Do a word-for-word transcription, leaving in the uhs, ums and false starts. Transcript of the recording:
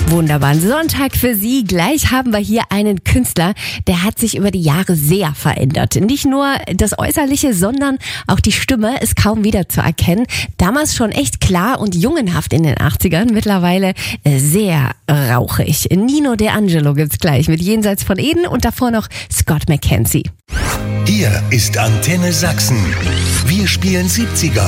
Wunderbaren Sonntag für Sie. Gleich haben wir hier einen Künstler, der hat sich über die Jahre sehr verändert. Nicht nur das Äußerliche, sondern auch die Stimme ist kaum wieder zu erkennen. Damals schon echt klar und jungenhaft in den achtzigern, mittlerweile sehr rauchig. Nino D'Angelo gibt's gleich mit Jenseits von Eden und davor noch Scott McKenzie. Hier ist Antenne Sachsen. Wir spielen siebziger